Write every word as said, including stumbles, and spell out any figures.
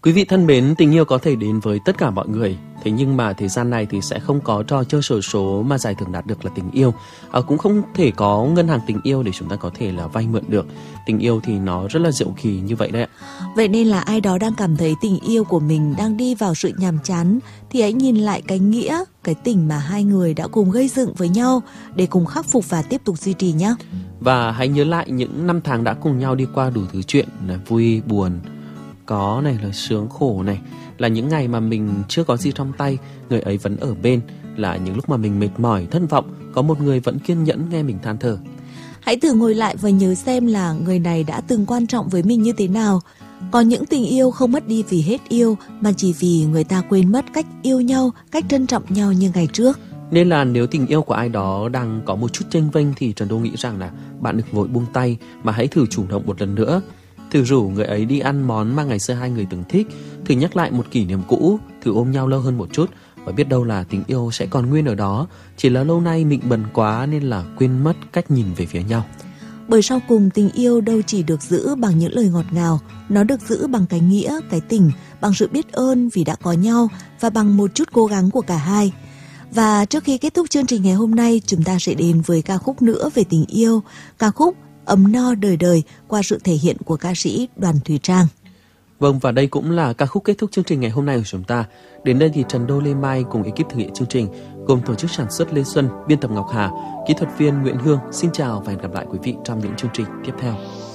Quý vị thân mến, tình yêu có thể đến với tất cả mọi người. Thế nhưng mà thời gian này thì sẽ không có trò chơi xổ số mà giải thưởng đạt được là tình yêu. À, cũng không thể có ngân hàng tình yêu để chúng ta có thể là vay mượn được. Tình yêu thì nó rất là diệu kỳ như vậy đấy ạ. Vậy nên là ai đó đang cảm thấy tình yêu của mình đang đi vào sự nhàm chán thì hãy nhìn lại cái nghĩa, cái tình mà hai người đã cùng gây dựng với nhau để cùng khắc phục và tiếp tục duy trì nhé. Và hãy nhớ lại những năm tháng đã cùng nhau đi qua đủ thứ chuyện là vui, buồn, có này là sướng khổ này, là những ngày mà mình chưa có gì trong tay, người ấy vẫn ở bên, là những lúc mà mình mệt mỏi, thất vọng, có một người vẫn kiên nhẫn nghe mình than thở. Hãy thử ngồi lại và nhớ xem là người này đã từng quan trọng với mình như thế nào. Có những tình yêu không mất đi vì hết yêu, mà chỉ vì người ta quên mất cách yêu nhau, cách trân trọng nhau như ngày trước. Nên là nếu tình yêu của ai đó đang có một chút chênh vênh thì Trần Đô nghĩ rằng là bạn đừng vội buông tay, mà hãy thử chủ động một lần nữa. Thử rủ người ấy đi ăn món mà ngày xưa hai người từng thích, thử nhắc lại một kỷ niệm cũ, thử ôm nhau lâu hơn một chút, và biết đâu là tình yêu sẽ còn nguyên ở đó. Chỉ là lâu nay mình bận quá nên là quên mất cách nhìn về phía nhau. Bởi sau cùng tình yêu đâu chỉ được giữ bằng những lời ngọt ngào, nó được giữ bằng cái nghĩa, cái tình, bằng sự biết ơn vì đã có nhau và bằng một chút cố gắng của cả hai. Và trước khi kết thúc chương trình ngày hôm nay, chúng ta sẽ đến với ca khúc nữa về tình yêu, ca khúc Ấm no đời đời qua sự thể hiện của ca sĩ Đoàn Thùy Trang. Vâng, và đây cũng là ca khúc kết thúc chương trình ngày hôm nay của chúng ta. Đến đây thì Trần Đô, Lê Mai cùng ekip thực hiện chương trình gồm tổ chức sản xuất Lê Xuân, biên tập Ngọc Hà, kỹ thuật viên Nguyễn Hương. Xin chào và hẹn gặp lại quý vị trong những chương trình tiếp theo.